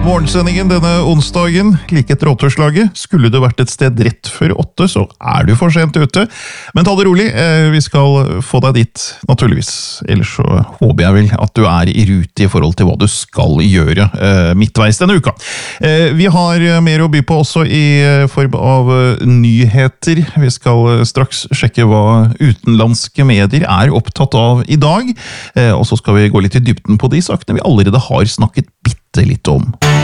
Morgensendingen denne onsdagen, like etter 8-årslaget. Skulle du vært et sted rett før 8, så er du for sent ute. Men ta det rolig, vi skal få deg dit, naturligvis. Ellers så håper jeg vel at du er i rute i forhold til hva du skal gjøre midtveis denne uka. Vi har mer å by på også i form av nyheter. Vi skal straks sjekke hva utenlandske medier er opptatt av i dag. Og så skal vi gå litt i dybden på de sakene vi allerede har snakket bitte litt om.